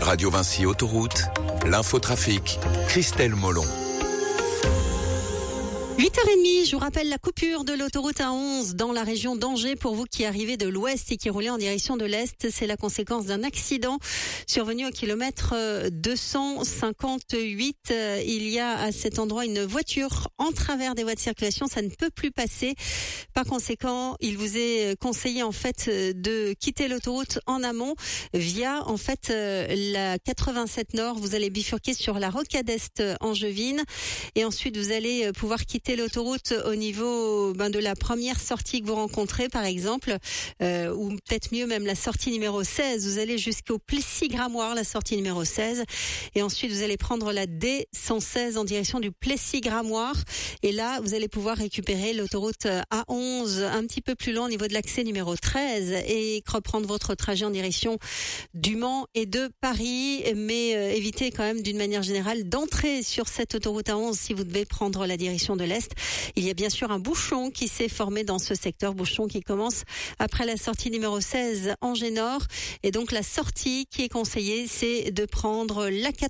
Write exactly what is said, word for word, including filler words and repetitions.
Radio Vinci Autoroute, l'infotrafic, Christelle Molon. huit heures trente, je vous rappelle la coupure de l'autoroute A onze dans la région d'Angers pour vous qui arrivez de l'ouest et qui roulez en direction de l'est. C'est la conséquence d'un accident survenu au kilomètre deux cent cinquante-huit. Il y a à cet endroit une voiture en travers des voies de circulation. Ça ne peut plus passer. Par conséquent, il vous est conseillé en fait de quitter l'autoroute en amont via en fait la quatre-vingt-sept Nord. Vous allez bifurquer sur la rocade est angevine et ensuite vous allez pouvoir quitter l'autoroute au niveau ben, de la première sortie que vous rencontrez par exemple, euh, ou peut-être mieux même la sortie numéro seize. Vous allez jusqu'au Plessis-Gramoire, la sortie numéro seize, et ensuite vous allez prendre la D cent seize en direction du Plessis-Gramoire, et là vous allez pouvoir récupérer l'autoroute A onze un petit peu plus loin au niveau de l'accès numéro treize et reprendre votre trajet en direction du Mans et de Paris, mais euh, évitez quand même d'une manière générale d'entrer sur cette autoroute A onze si vous devez prendre la direction de l'Est. Il y a bien sûr un bouchon qui s'est formé dans ce secteur, bouchon qui commence après la sortie numéro seize Angers Nord, et donc la sortie qui est conseillée, c'est de prendre la quatre